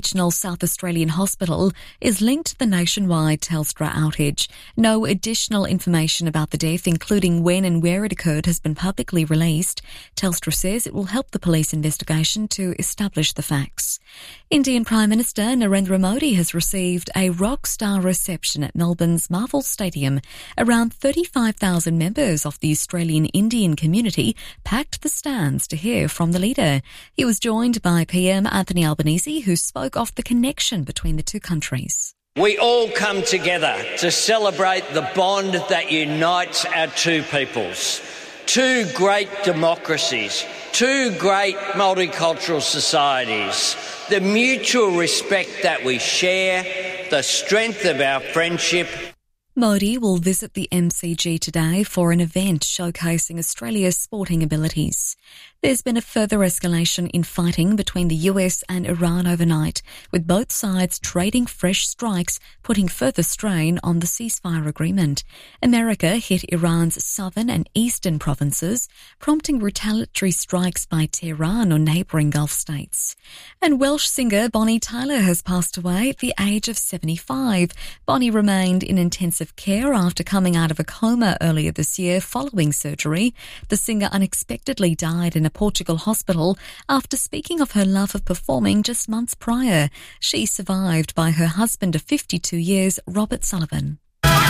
Regional South Australian Hospital is linked to the nationwide Telstra outage. No additional information about the death, including when and where it occurred, has been publicly released. Telstra says it will help the police investigation to establish the facts. Indian Prime Minister Narendra Modi has received a rock star reception at Melbourne's Marvel Stadium. Around 35,000 members of the Australian Indian community packed the stands to hear from the leader. He was joined by PM Anthony Albanese, who spoke of the connection between the two countries. We all come together to celebrate the bond that unites our two peoples. Two great democracies, two great multicultural societies, the mutual respect that we share, the strength of our friendship. Modi will visit the MCG today for an event showcasing Australia's sporting abilities. There's been a further escalation in fighting between the US and Iran overnight, with both sides trading fresh strikes, putting further strain on the ceasefire agreement. America hit Iran's southern and eastern provinces, prompting retaliatory strikes by Tehran on neighbouring Gulf states. And Welsh singer Bonnie Tyler has passed away at the age of 75. Bonnie remained in intensive care after coming out of a coma earlier this year following surgery. The singer unexpectedly died in a Portugal hospital after speaking of her love of performing just months prior. She's survived by her husband of 52 years, Robert Sullivan.